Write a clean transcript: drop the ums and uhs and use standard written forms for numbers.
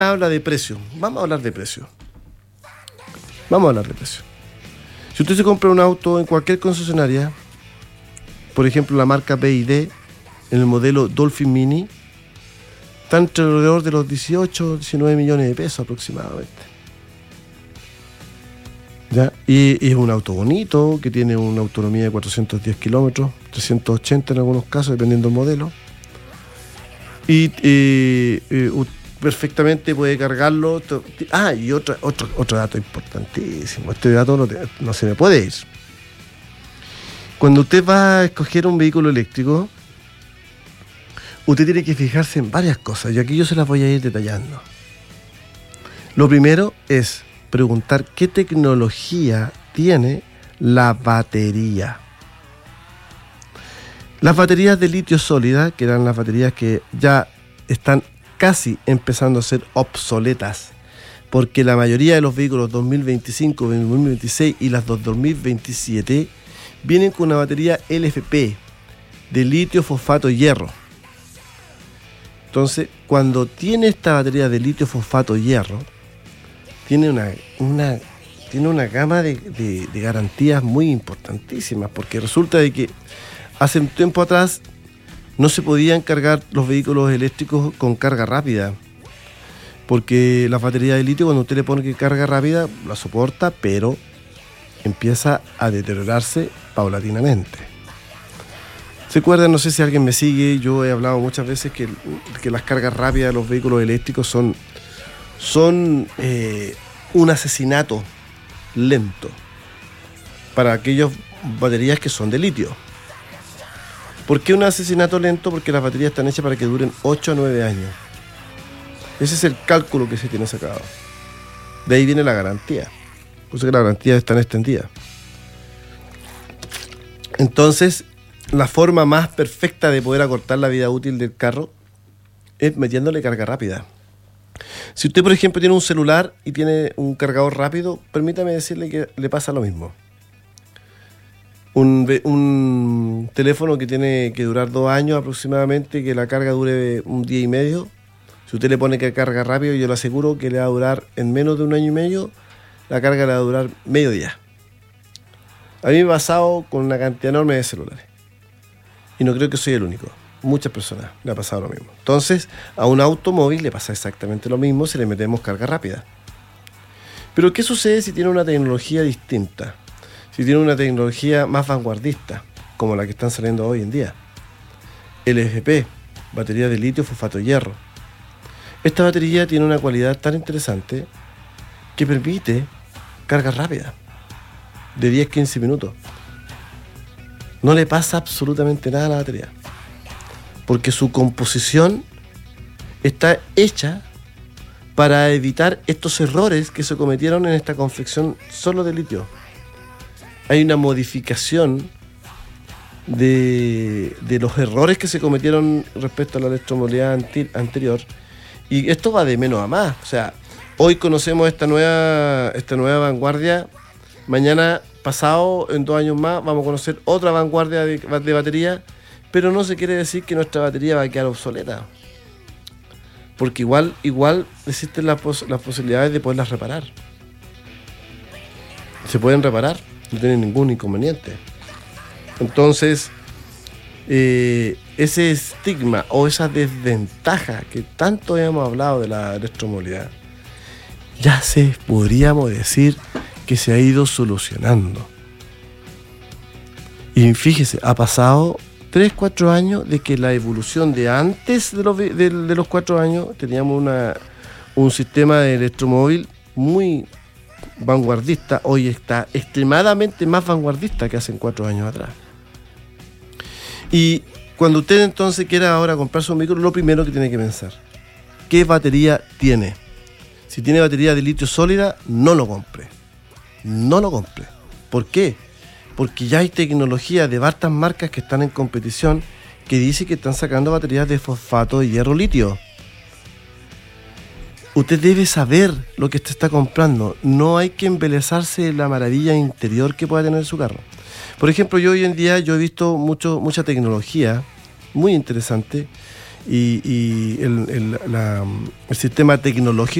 habla de precio. Vamos a hablar de precio. Vamos a hablar de precio. Si usted se compra un auto en cualquier concesionaria, por ejemplo la marca BYD, en el modelo Dolphin Mini, está entre alrededor de los 18, 19 millones de pesos aproximadamente. ¿Ya? Y es un auto bonito, que tiene una autonomía de 410 kilómetros, 380 en algunos casos, dependiendo del modelo. Y perfectamente puede cargarlo. Y otro dato importantísimo. Este dato no se me puede ir. Cuando usted va a escoger un vehículo eléctrico, usted tiene que fijarse en varias cosas, y aquí yo se las voy a ir detallando. Lo primero es preguntar qué tecnología tiene la batería. Las baterías de litio sólida, que eran las baterías que ya están casi empezando a ser obsoletas, porque la mayoría de los vehículos 2025, 2026 y las 2027 vienen con una batería LFP de litio fosfato hierro. Entonces, cuando tiene esta batería de litio fosfato hierro, tiene una gama de garantías muy importantísimas, porque resulta de que hace un tiempo atrás no se podían cargar los vehículos eléctricos con carga rápida, porque la batería de litio, cuando usted le pone que carga rápida, la soporta, pero empieza a deteriorarse paulatinamente. ¿Se acuerdan? No sé si alguien me sigue, yo he hablado muchas veces que las cargas rápidas de los vehículos eléctricos son un asesinato lento para aquellas baterías que son de litio. ¿Por qué un asesinato lento? Porque las baterías están hechas para que duren 8 a 9 años. Ese es el cálculo que se tiene sacado. De ahí viene la garantía. Por eso que la garantía es tan extendida. Entonces, la forma más perfecta de poder acortar la vida útil del carro es metiéndole carga rápida. Si usted, por ejemplo, tiene un celular y tiene un cargador rápido, permítame decirle que le pasa lo mismo. Un teléfono que tiene que durar 2 años aproximadamente, que la carga dure un día y medio, si usted le pone que carga rápido, yo le aseguro que le va a durar en menos de 1 año y medio, la carga le va a durar medio día. A mí me ha pasado con una cantidad enorme de celulares. Y no creo que soy el único. Muchas personas le ha pasado lo mismo. Entonces, a un automóvil le pasa exactamente lo mismo si le metemos carga rápida. Pero ¿qué sucede si tiene una tecnología distinta? Si tiene una tecnología más vanguardista, como la que están saliendo hoy en día. LFP, batería de litio fosfato hierro. Esta batería tiene una cualidad tan interesante que permite carga rápida de 10-15 minutos. No le pasa absolutamente nada a la batería, porque su composición está hecha para evitar estos errores que se cometieron en esta confección solo de litio. Hay una modificación de los errores que se cometieron respecto a la electromovilidad anterior, y esto va de menos a más. O sea, hoy conocemos esta nueva vanguardia, mañana pasado, en 2 años más, vamos a conocer otra vanguardia de batería, pero no se quiere decir que nuestra batería va a quedar obsoleta, porque igual existen las posibilidades de poderlas reparar. Se pueden reparar, no tienen ningún inconveniente. Entonces, ese estigma o esa desventaja que tanto hemos hablado de la electromovilidad, ya podríamos decir que se ha ido solucionando. Y fíjese, ha pasado 3-4 años de que la evolución de antes de los 4 años, teníamos un sistema de electromóvil muy vanguardista. Hoy está extremadamente más vanguardista que hace 4 años atrás. Y cuando usted entonces quiera ahora comprarse un vehículo, lo primero que tiene que pensar, ¿qué batería tiene? Si tiene batería de litio sólida, no lo compre. No lo compre. ¿Por qué? Porque ya hay tecnología de varias marcas que están en competición que dice que están sacando baterías de fosfato de hierro litio. Usted debe saber lo que usted está comprando. No hay que embelezarse de la maravilla interior que pueda tener su carro. Por ejemplo, yo hoy en día he visto mucha tecnología muy interesante y el sistema tecnológico